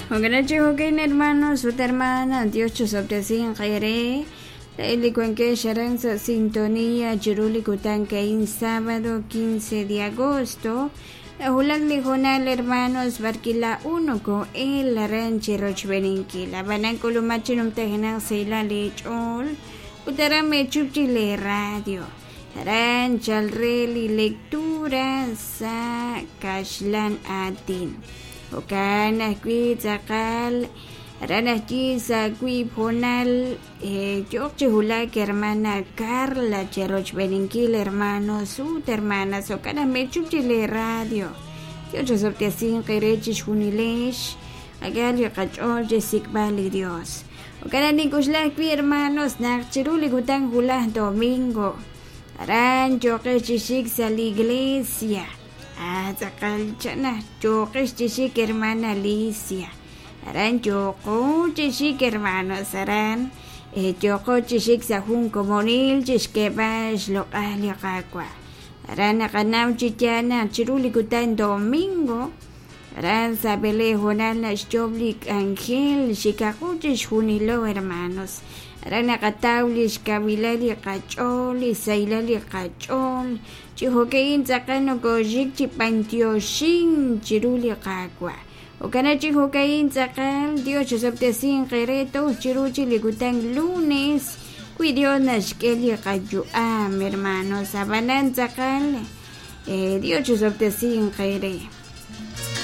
Oganachijo que hermano, su hermana, Dios chosoptesin jaire. El cuenque sharanza sintonía, Chiruli Kutancaín, sábado 15 de agosto. Hulag lijonal hermanos, Barquila 1 con el ranche Rochbeninquila. Banancolo machinum tejenan seila lechol. Utarame chupchile radio. Ranchal reli lectura sa kashlan atin. Okana kuitzakal. Ranachis Ponal, yo chihula que hermana Carla Cheroch Beninquil, hermano, su hermana, so cara me chupchile radio. Yo chosoptiasin querechis junilesh, agalio cachol jesik vale Dios. O cara nicuslak hermanos, nachiruli gutan hula domingo. Arancho que chisik sal iglesia. Zakal chana, yo que chisik hermana Alicia. Aran yoko chishik hermanos aran yoko chishik sahun comunil chishkebash local yakakwa aran akanam chichana chiruli kutan domingo aran sabele jonal nashoblik angel shikakuchish junilo hermanos aran akataulish kabilali kachol sailali kachol chihokein zakano kojik chipantioshin chiruli kakwa Okanachi Hokain Zakal, Dios Chosoptesin Quereto, Chiruchi Ligutan lunes, Cuidio Nashkeli Kayuam, hermanos, Abanan Zakal, Dios Chosoptesin Quereto.